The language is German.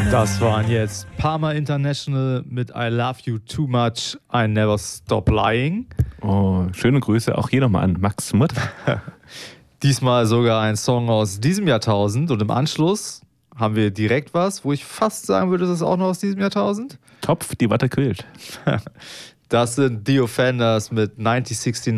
Das waren jetzt Parma International mit I Love You Too Much, I Never Stop Lying. Oh, schöne Grüße auch hier nochmal an Max Mutt. Diesmal sogar ein Song aus diesem Jahrtausend und im Anschluss haben wir direkt was, wo ich fast sagen würde, das ist auch noch aus diesem Jahrtausend. Topf, die Watte quillt. Das sind The Offenders mit 1969